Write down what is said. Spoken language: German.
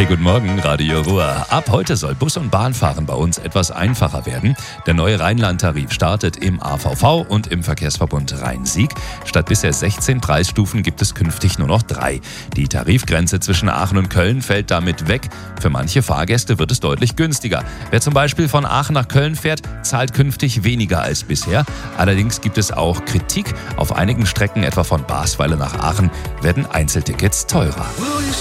Guten Morgen, Radio Ruhr. Ab heute soll Bus- und Bahnfahren bei uns etwas einfacher werden. Der neue Rheinland-Tarif startet im AVV und im Verkehrsverbund Rhein-Sieg. Statt bisher 16 Preisstufen gibt es künftig nur noch 3. Die Tarifgrenze zwischen Aachen und Köln fällt damit weg. Für manche Fahrgäste wird es deutlich günstiger. Wer zum Beispiel von Aachen nach Köln fährt, zahlt künftig weniger als bisher. Allerdings gibt es auch Kritik. Auf einigen Strecken, etwa von Basweiler nach Aachen, werden Einzeltickets teurer.